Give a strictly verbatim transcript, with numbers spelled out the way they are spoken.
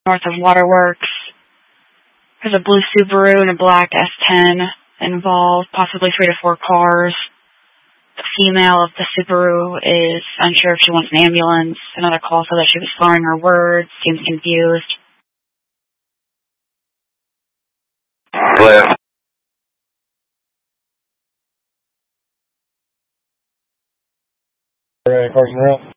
north of Waterworks. There's a blue Subaru and a black S ten involved, possibly three to four cars. The female of the Subaru is unsure if she wants an ambulance. Another call said that she was slurring her words, seems confused. Clear. Alright, cars in route.